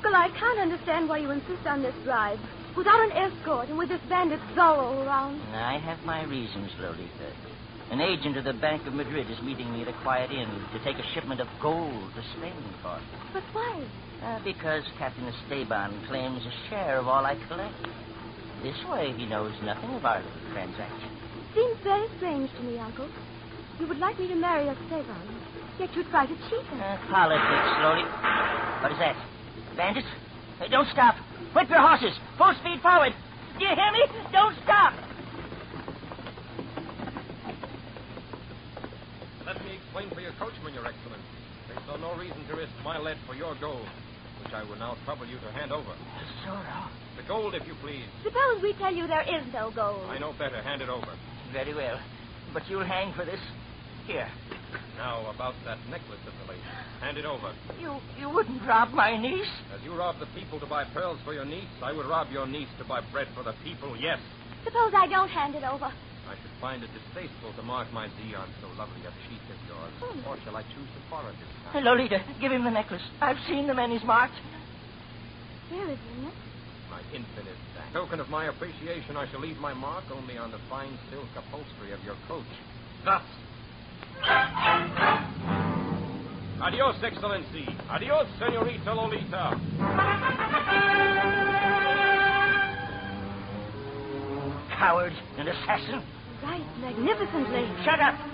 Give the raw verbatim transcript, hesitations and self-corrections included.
Uncle, I can't understand why you insist on this drive. Without an escort and with this bandit Zorro around. I have my reasons, Lolita. An agent of the Bank of Madrid is meeting me at a quiet inn to take a shipment of gold to Spain for me. But why? Uh, because Captain Esteban claims a share of all I collect. This way, he knows nothing of our little transaction. Seems very strange to me, Uncle. You would like me to marry Esteban, yet you try to cheat him. Uh, politics, slowly. What is that? Bandits? Hey, don't stop. Whip your horses. Full speed forward. Do you hear me? Don't stop. Let me explain for your coachman, Your Excellency. They saw no reason to risk my lead for your gold, which I will now trouble you to hand over. Zorro. The gold, if you please. Suppose we tell you there is no gold. I know better. Hand it over. Very well. But you'll hang for this. Here. Now, about that necklace of the lady. Hand it over. You you wouldn't rob my niece? As you rob the people to buy pearls for your niece, I would rob your niece to buy bread for the people, yes. Suppose I don't hand it over. I should find it distasteful to mark my Z on so lovely a cheek as yours. Hmm. Or shall I choose to foreign this Hey, time? Lolita, give him the necklace. I've seen the men he's marked. Here it is, it? My infinite thanks. Token of my appreciation, I shall leave my mark only on the fine silk upholstery of your coach. Thus. Adios, Excellency. Adios, Senorita Lolita. Coward and assassin. Right, magnificently. Shut up.